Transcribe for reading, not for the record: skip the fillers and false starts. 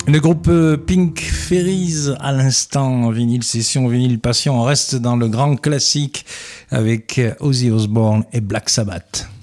Le groupe Pink Fairies à l'instant, vinyle session, vinyle passion, on reste dans le grand classique avec Ozzy Osbourne et Black Sabbath.